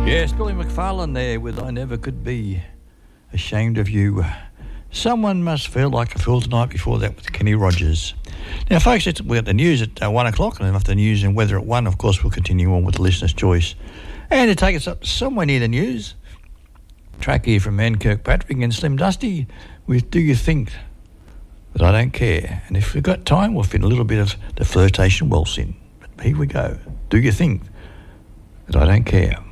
Yes, Billy McFarlane there with I Never Could Be Ashamed of You. Someone must feel like I feel tonight. Before that with Kenny Rogers. Now, folks, we've got the news at 1 o'clock, and after the news and weather at 1, of course, we'll continue on with the listener's choice. And to take us up somewhere near the news, track here from Man Kirkpatrick and Slim Dusty with Do You Think That I Don't Care? And if we've got time, we'll fit a little bit of the Flirtation Waltz in. But here we go. Do you think that I don't care?